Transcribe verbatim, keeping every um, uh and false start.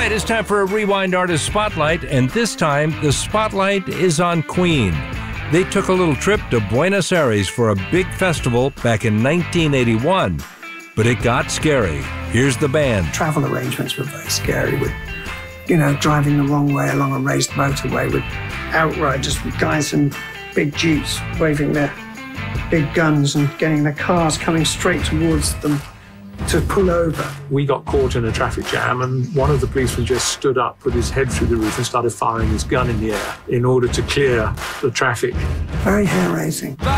right, it's time for a Rewind Artist Spotlight, and this time the spotlight is on Queen. They took a little trip to Buenos Aires for a big festival back in nineteen eighty-one, but it got scary. Here's the band. Travel arrangements were very scary with, you know, driving the wrong way along a raised motorway with outriders, with guys in big jeeps waving their big guns and getting their cars coming straight towards them to pull over. We got caught in a traffic jam, and one of the policemen just stood up, put his head through the roof and started firing his gun in the air in order to clear the traffic. Very hair-raising.